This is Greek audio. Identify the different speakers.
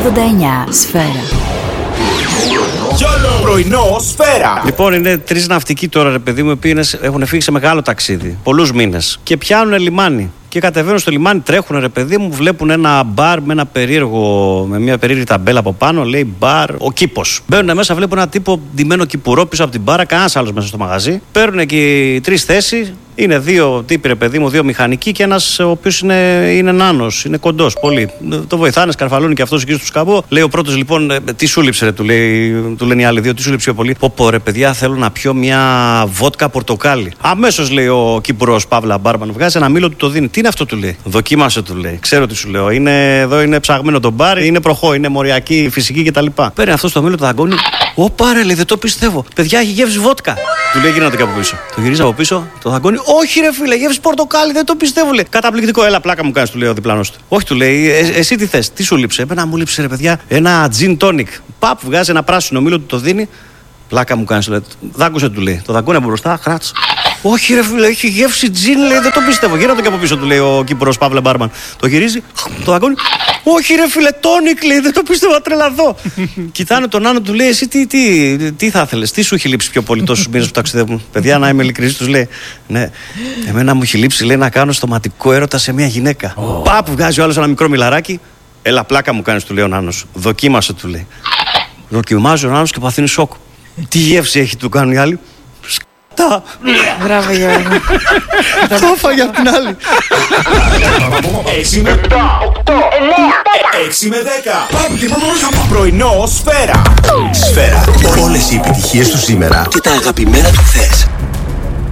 Speaker 1: Σφαίρα.
Speaker 2: Πρωινό Σφαίρα.
Speaker 3: Λοιπόν, είναι 3 ναυτικοί τώρα, ρε παιδί μου, οι οποίοι έχουν φύγει σε μεγάλο ταξίδι, πολλούς μήνες, και πιάνουν λιμάνι. Και κατεβαίνουν στο λιμάνι, τρέχουν, ρε παιδί μου, βλέπουν ένα μπαρ με με μια περίεργη ταμπέλα από πάνω, λέει μπαρ Ο Κήπος. Μπαίνουν μέσα, βλέπουν ένα τύπο ντυμένο κυπουρό πίσω από την μπάρα, κανένας άλλος μέσα στο μαγαζί. Παίρνουν εκεί 3 θέσεις. Είναι 2 τύποι, ρε παιδί μου, 2 μηχανικοί και ένας ο οποίος είναι νάνος, είναι κοντός πολύ. Το βοηθάνε, σκαρφαλώνει και αυτός εκεί στο σκαμπό. Λέει ο πρώτος, λοιπόν, τι σου λείψε, ρε, του λένε οι άλλοι 2, τι σου λείψε πιο πολύ. Πω, ρε παιδιά, θέλω να πιω μια βότκα πορτοκάλι. Αμέσως, λέει ο κυπουρός Παύλα Μπάρμαν, βγάζει ένα μήλο, του το δίνει. Τι είναι αυτό, του λέει. Δοκίμασε, του λέει. Ξέρω τι σου λέω. Εδώ είναι ψαγμένο το μπαρ, είναι προχώ, είναι μοριακή, φυσική κτλ. Παίρνει αυτό το μήλο, το δαγκώνει. Πάρε, λέει, δεν το πιστεύω. Παιδιά, έχει γεύση βότκα. Του λέει, γίνατε και από πίσω. Το γυρίζει από πίσω, το δαγκώνει. Όχι, ρε φίλε, γεύση πορτοκάλι, δεν το πιστεύω, λέει. Καταπληκτικό, έλα, πλάκα μου κάνει, του λέει ο διπλανός του. Όχι, του λέει, εσύ τι θες, τι σου λείψε. Εμένα μου λείψε, ρε παιδιά, ένα gin tonic. Παπ, βγάζει ένα πράσινο μήλο, του το δίνει. Πλάκα μου κάνει, λέει. Δάκουσε, του λέει. Το δαγκώνει από μπροστά, χράτς. Όχι, ρε φίλε, έχει γεύση τζιν, λέει, δεν το πιστεύω. Γύρω και από πίσω, του λέει ο Κύπρος Παύλα Μπάρμαν. Το γυρίζει, το δαγκώνει. Όχι, ρε φίλε, τόνικ, λέει, δεν το πιστεύω, θα τρελαθώ. Κοιτάνε τον Άνω, του λέει, εσύ τι θα ήθελες, τι σου έχει λείψει πιο πολύ τόσους μήνες που ταξιδεύουν. Παιδιά, να είμαι ειλικρινής, τους λέει. Ναι, εμένα μου έχει λείψει, λέει, να κάνω στοματικό έρωτα σε μια γυναίκα. Πάπου βγάζει ο άλλος ένα μικρό μιλαράκι. Έλα, πλάκα μου κάνεις, του λέει ο Νάνος. Δοκίμασε, του λέει. Δοκιμάζει ο Νάνος και παθαίνει σοκ. Τι γεύση έχει, του κάνουν οι άλλοι.
Speaker 1: Μπράβο, Γιώργο.
Speaker 3: Το έφαγε απ' την άλλη.
Speaker 2: 6 με 7, 8, 6 με 10. Πρωινό Σφαίρα.
Speaker 4: Σφαίρα. Όλες οι επιτυχίες του σήμερα και τα αγαπημένα του χθες.